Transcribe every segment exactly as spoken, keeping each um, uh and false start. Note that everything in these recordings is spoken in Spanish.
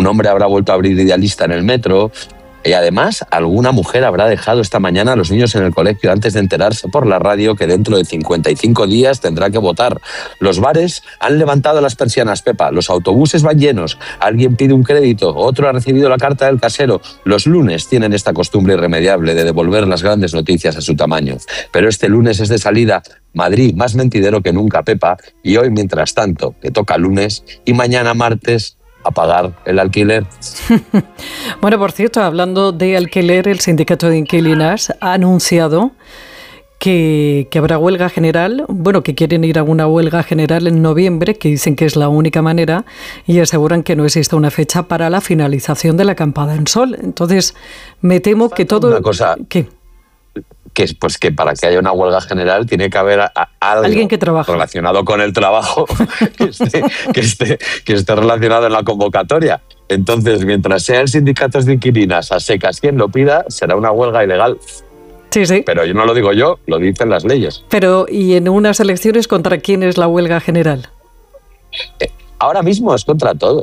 hombre habrá vuelto a abrir Idealista en el metro. Y además, alguna mujer habrá dejado esta mañana a los niños en el colegio antes de enterarse por la radio que dentro de cincuenta y cinco días tendrá que votar. Los bares han levantado las persianas, Pepa. Los autobuses van llenos. Alguien pide un crédito, otro ha recibido la carta del casero. Los lunes tienen esta costumbre irremediable de devolver las grandes noticias a su tamaño. Pero este lunes es de salida. Madrid, más mentidero que nunca, Pepa. Y hoy, mientras tanto, que toca lunes, y mañana martes, a pagar el alquiler. Bueno, por cierto, hablando de alquiler, el sindicato de inquilinas ha anunciado que, que habrá huelga general, bueno, que quieren ir a una huelga general en noviembre, que dicen que es la única manera, y aseguran que no existe una fecha para la finalización de la acampada en sol. Entonces, me temo que todo... Una cosa... ¿Qué? Que, pues que para que haya una huelga general tiene que haber a, a algo alguien que trabaje relacionado con el trabajo que esté, que, esté, que esté relacionado en la convocatoria. Entonces, mientras sea el sindicato de inquilinas a secas quien lo pida, será una huelga ilegal. Sí, sí. Pero yo no lo digo yo, lo dicen las leyes. Pero, ¿y en unas elecciones contra quién es la huelga general? Eh, ahora mismo es contra todos.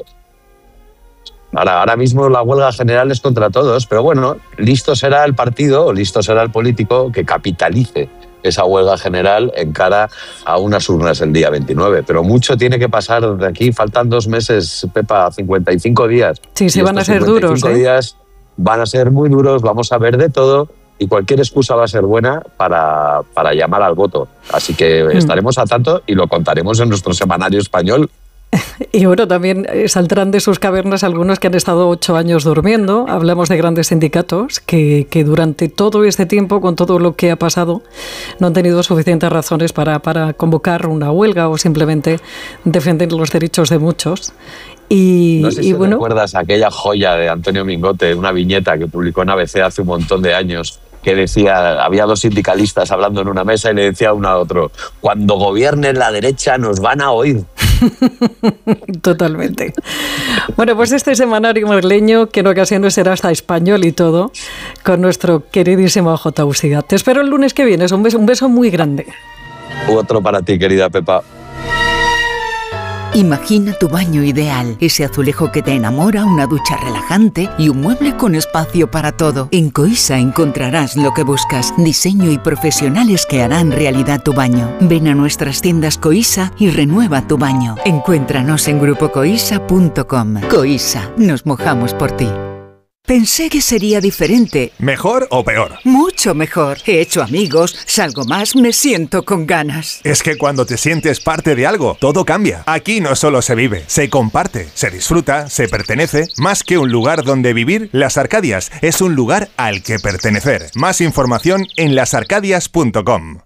Ahora, ahora mismo la huelga general es contra todos, pero bueno, listo será el partido o listo será el político que capitalice esa huelga general en cara a unas urnas el día veintinueve. Pero mucho tiene que pasar de aquí, faltan dos meses, Pepa, cincuenta y cinco días. Sí, sí, van a ser duros, ¿eh? días van a ser muy duros, vamos a ver de todo y cualquier excusa va a ser buena para, para llamar al voto. Así que mm. estaremos a tanto y lo contaremos en nuestro semanario español. Y bueno, también saldrán de sus cavernas algunos que han estado ocho años durmiendo. Hablamos de grandes sindicatos que, que durante todo este tiempo, con todo lo que ha pasado, no han tenido suficientes razones para, para convocar una huelga o simplemente defender los derechos de muchos. Y, no sé si y bueno, recuerdas aquella joya de Antonio Mingote, una viñeta que publicó en A B C hace un montón de años, que decía, había dos sindicalistas hablando en una mesa y le decía uno a otro, cuando gobierne la derecha nos van a oír. Totalmente. Bueno, pues este semanario madrileño, que en ocasiones será hasta español y todo, con nuestro queridísimo J. Usía. Te espero el lunes que viene, un beso, un beso muy grande. Otro para ti, querida Pepa. Imagina tu baño ideal, ese azulejo que te enamora, una ducha relajante y un mueble con espacio para todo. En Coisa encontrarás lo que buscas, diseño y profesionales que harán realidad tu baño. Ven a nuestras tiendas Coisa y renueva tu baño. Encuéntranos en grupo coisa punto com. Coisa, nos mojamos por ti. Pensé que sería diferente. ¿Mejor o peor? Mucho mejor. He hecho amigos, salgo más, me siento con ganas. Es que cuando te sientes parte de algo, todo cambia. Aquí no solo se vive, se comparte, se disfruta, se pertenece. Más que un lugar donde vivir, Las Arcadias es un lugar al que pertenecer. Más información en las arcadias punto com.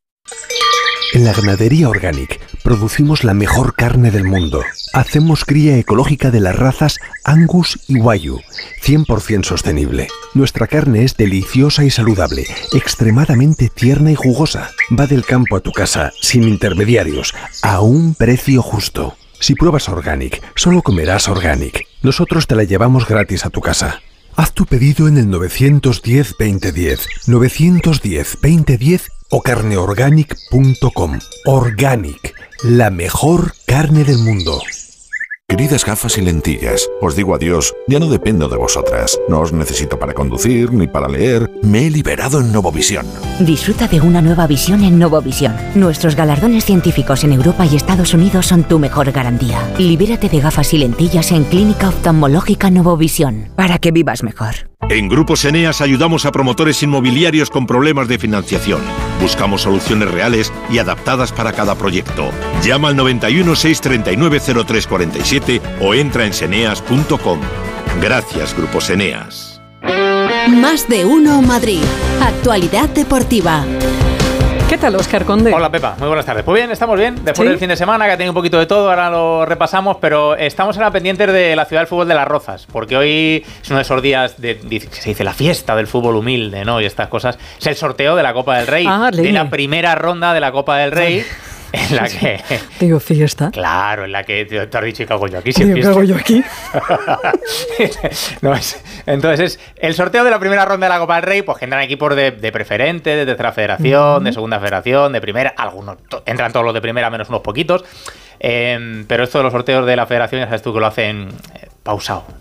En la Ganadería Organic producimos la mejor carne del mundo. Hacemos cría ecológica de las razas Angus y Wagyu, cien por ciento sostenible. Nuestra carne es deliciosa y saludable, extremadamente tierna y jugosa. Va del campo a tu casa, sin intermediarios, a un precio justo. Si pruebas Organic, solo comerás Organic. Nosotros te la llevamos gratis a tu casa. Haz tu pedido en el nueve uno cero, veinte diez, nueve uno cero, veinte diez o carne organic punto com. Organic, la mejor carne del mundo. Queridas gafas y lentillas, os digo adiós, ya no dependo de vosotras. No os necesito para conducir ni para leer. Me he liberado en Novovisión. Disfruta de una nueva visión en Novovisión. Nuestros galardones científicos en Europa y Estados Unidos son tu mejor garantía. Libérate de gafas y lentillas en Clínica Oftalmológica Novovisión, para que vivas mejor. En Grupos Eneas ayudamos a promotores inmobiliarios con problemas de financiación. Buscamos soluciones reales y adaptadas para cada proyecto. Llama al noventa y uno, seiscientos treinta y nueve, cero tres cuarenta y siete o entra en seneas punto com. Gracias, Grupos Eneas. Más de uno Madrid. Actualidad deportiva. ¿Qué tal, Óscar Conde? Hola, Pepa. Muy buenas tardes. Pues bien, estamos bien. Después ¿Sí? del fin de semana, que ha tenido un poquito de todo, ahora lo repasamos, pero estamos ahora pendientes de la ciudad del fútbol de Las Rozas, porque hoy es uno de esos días de, de, que se dice la fiesta del fútbol humilde, ¿no? Y estas cosas. Es el sorteo de la Copa del Rey, ah, de la primera ronda de la Copa del Rey. Ay. En la que... Digo, fiesta. Claro, en la que te, te has dicho, ¿qué hago yo aquí? Si Digo, ¿qué hago yo aquí? No, es, entonces, es el sorteo de la primera ronda de la Copa del Rey, pues que entran equipos de, de preferente, de tercera federación, uh-huh. de segunda federación, de primera, algunos, to, entran todos los de primera, menos unos poquitos, eh, pero esto de los sorteos de la federación, ya sabes tú que lo hacen eh, pausado.